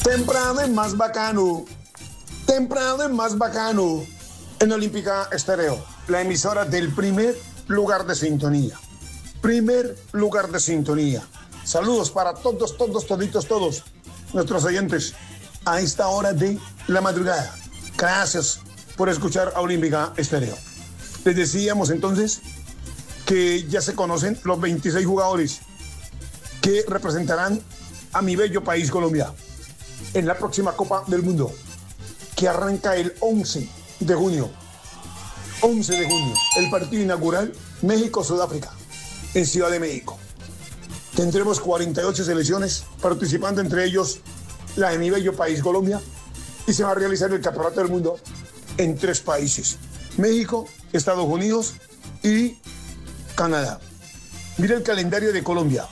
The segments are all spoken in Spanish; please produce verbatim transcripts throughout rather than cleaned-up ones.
Temprano es más bacano. Temprano es más bacano. En Olímpica Estéreo, la emisora del primer lugar de sintonía. Primer lugar de sintonía. Saludos para todos, todos, toditos, todos nuestros oyentes a esta hora de la madrugada. Gracias por escuchar a Olímpica Estéreo. Les decíamos entonces que ya se conocen los veintiséis jugadores que representarán a mi bello país Colombia en la próxima Copa del Mundo, que arranca el once de junio. once de junio, el partido inaugural México-Sudáfrica en Ciudad de México. Tendremos cuarenta y ocho selecciones participando, entre ellos la de mi bello país Colombia, y se va a realizar el Campeonato del Mundo en tres países: México, Estados Unidos y Canadá. Mira el calendario de Colombia.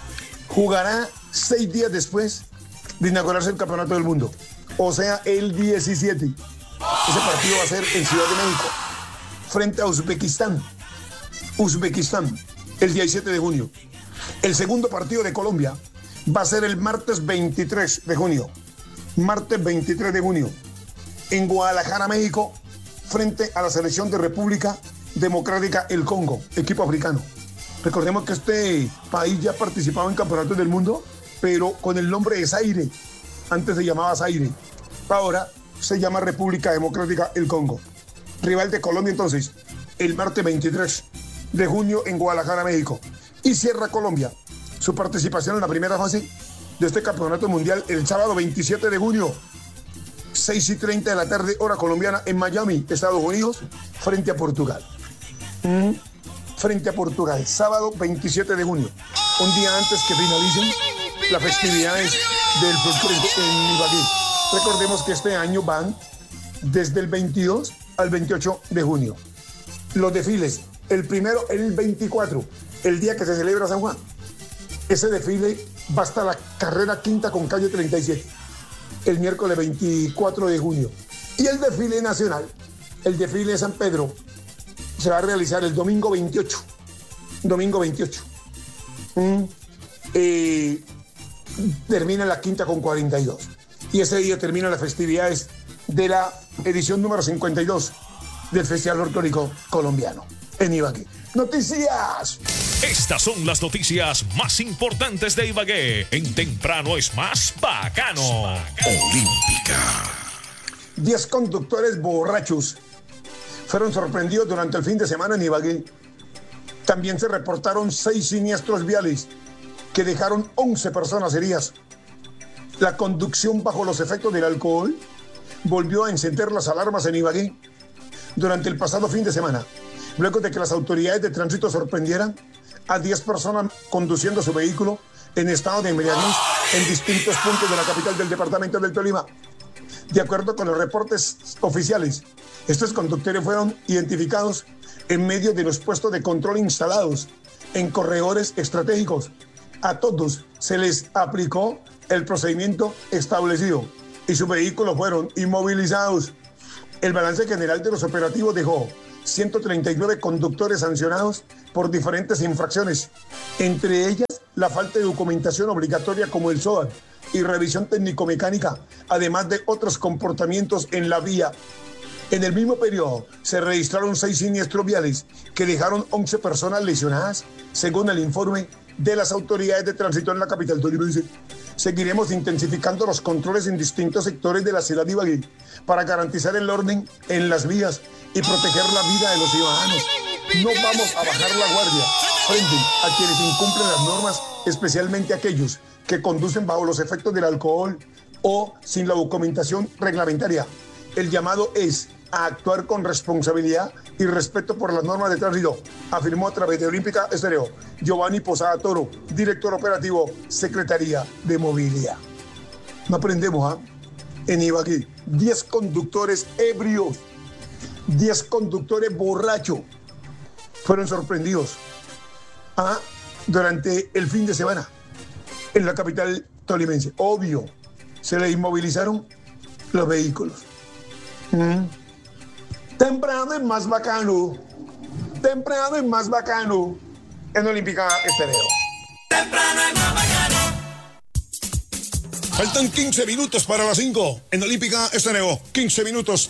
Jugará seis días después de inaugurarse el Campeonato del Mundo, o sea, el diecisiete. Ese partido va a ser en Ciudad de México, frente a Uzbekistán. Uzbekistán, el diecisiete de junio. El segundo partido de Colombia va a ser el martes veintitrés de junio. Martes veintitrés de junio, en Guadalajara, México, frente a la selección de República Democrática el Congo, equipo africano. Recordemos que este país ya ha participado en campeonatos del mundo, pero con el nombre de Zaire. Antes se llamaba Zaire. Ahora se llama República Democrática el Congo. Rival de Colombia entonces, el martes veintitrés de junio en Guadalajara, México. Y cierra Colombia su participación en la primera fase de este campeonato mundial el sábado veintisiete de junio, seis y treinta de la tarde, hora colombiana, en Miami, Estados Unidos, frente a Portugal. Mm, frente a Portugal, sábado veintisiete de junio, un día antes que finalicen las festividades del folclore en Ibagué. Recordemos que este año van desde el veintidós al veintiocho de junio. Los desfiles, el primero el veinticuatro, el día que se celebra San Juan. Ese desfile va hasta la carrera quinta con calle treinta y siete, el miércoles veinticuatro de junio. Y el desfile nacional, el desfile de San Pedro, se va a realizar el domingo veintiocho. Domingo veintiocho. Mm, eh, termina la quinta con cuarenta y dos. Y ese día terminan las festividades de la edición número cincuenta y dos del Festival Folclórico Colombiano en Ibagué. ¡Noticias! Estas son las noticias más importantes de Ibagué. En Temprano es más bacano. Olímpica. Diez conductores borrachos fueron sorprendidos durante el fin de semana en Ibagué. También se reportaron seis siniestros viales que dejaron once personas heridas. La conducción bajo los efectos del alcohol volvió a encender las alarmas en Ibagué durante el pasado fin de semana, luego de que las autoridades de tránsito sorprendieran a diez personas conduciendo su vehículo en estado de embriaguez en distintos puntos de la capital del departamento del Tolima. De acuerdo con los reportes oficiales, estos conductores fueron identificados en medio de los puestos de control instalados en corredores estratégicos. A todos se les aplicó el procedimiento establecido y sus vehículos fueron inmovilizados. El balance general de los operativos dejó ciento treinta y nueve conductores sancionados por diferentes infracciones, entre ellas la falta de documentación obligatoria como el S O A y revisión técnico-mecánica, además de otros comportamientos en la vía. En el mismo periodo se registraron seis siniestros viales que dejaron once personas lesionadas, según el informe de las autoridades de tránsito en la capital tolimense. Seguiremos intensificando los controles en distintos sectores de la ciudad de Ibagué para garantizar el orden en las vías y proteger la vida de los ciudadanos. No vamos a bajar la guardia frente a quienes incumplen las normas, especialmente aquellos que conducen bajo los efectos del alcohol o sin la documentación reglamentaria. El llamado es a actuar con responsabilidad y respeto por las normas de tránsito, afirmó a través de Olímpica Estéreo Giovanni Posada Toro, director operativo, Secretaría de Movilidad. No aprendemos, ¿ah? ¿eh? En Ibagué, diez conductores ebrios, diez conductores borrachos fueron sorprendidos ¿ah? durante el fin de semana en la capital tolimense. Obvio, se le inmovilizaron los vehículos. Mm. Temprano es más bacano. Temprano es más bacano. En Olímpica Estéreo. Temprano es más bacano. Faltan quince minutos para las cinco en Olímpica Estéreo. quince minutos